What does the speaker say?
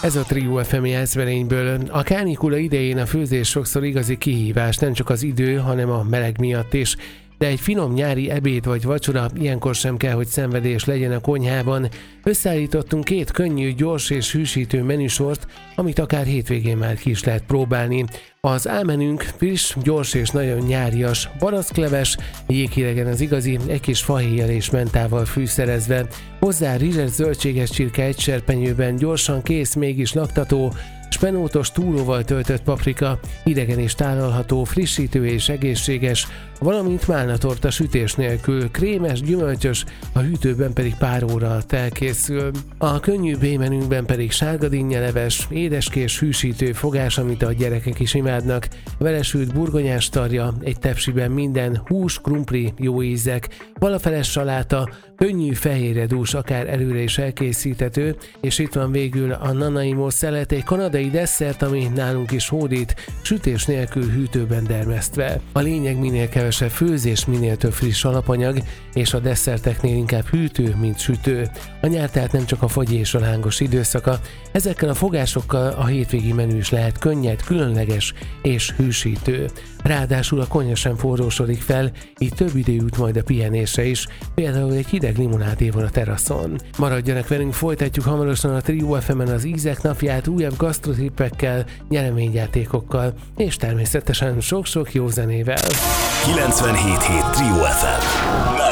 Ez a Trio FM Jászberényből. A kánikula idején a főzés sokszor igazi kihívás, nem csak az idő, hanem a meleg miatt is. De egy finom nyári ebéd vagy vacsora ilyenkor sem kell, hogy szenvedés legyen a konyhában. Összeállítottunk 2 könnyű, gyors és hűsítő menüsort, amit akár hétvégén már ki is lehet próbálni. Az álmenünk friss, gyors és nagyon nyárias, barackleves, jéghidegen az igazi, egy kis fahéjjal és mentával fűszerezve. Hozzá rizses zöldséges csirke egy serpenyőben, gyorsan kész, mégis laktató, spenótos túróval töltött paprika, idegen és tálalható, frissítő és egészséges, valamint málnatorta sütés nélkül, krémes, gyümölcsös, a hűtőben pedig pár óra alatt elkészül. A könnyű B-menünkben pedig sárgadínnyeleves, édeskés hűsítő fogás, amit a gyerekek is imádnak, velesült burgonyás tarja, egy tepsiben minden, hús, krumpli, jó ízek, valafeles saláta, könnyű fehérredús, akár előre is elkészíthető, és itt van végül a Nanaimo szelet, egy kanadai desszert, ami nálunk is hódít, sütés nélkül hűtőben dermesztve. A lényeg minél kevesebb főzés, minél több friss alapanyag, és a desszerteknél inkább hűtő, mint sütő. A nyár tehát nem csak a fagyi és a lángos időszaka, ezekkel a fogásokkal a hétvégi menü is lehet könnyed, különleges és hűsítő. Ráadásul a konyha sem forrósodik fel, így több idő jut majd a pihenésre is, például egy hideg limonádéval a teraszon. Maradjanak velünk, folytatjuk hamarosan a Trio FM-en az ízek napját újabb gasztrotippekkel, nyereményjátékokkal, és természetesen sok-sok jó zenével. 97.7 Trio FM.